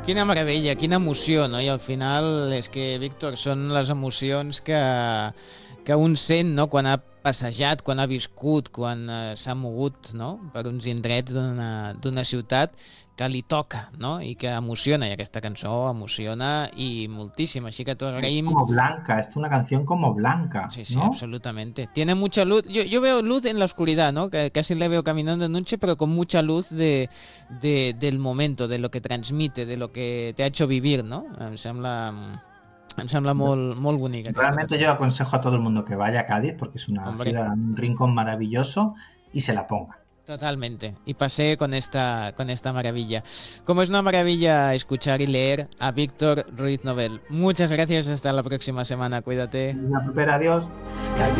Quina meravella, quina emoció, no? I al final és que, Víctor, són les emocions que un sent, no? Quan ha passejat, quan ha viscut, quan s'ha mogut, no? Per uns indrets d'una ciutat que li toca, no? I que emociona, i aquesta cançó emociona i moltíssim, així que t'ho agraïm. Como blanca, es una canción como blanca, Sí, sí, ¿no? absolutamente. Tiene mucha luz. Yo veo luz en la oscuridad, ¿no? Que casi le veo caminando de noche, pero con mucha luz del momento, de lo que transmite, de lo que te ha hecho vivir, ¿no? Em sembla molt bonica aquesta Realmente cançó. yo aconsejo a todo el mundo que vaya a Cádiz porque es una Hombre, ciudad, un rincón maravilloso y se la ponga. totalmente. Y pasé con esta maravilla. Como es una maravilla escuchar y leer a Víctor Ruiz Novel. Muchas gracias. Hasta la próxima semana. Cuídate. Adiós.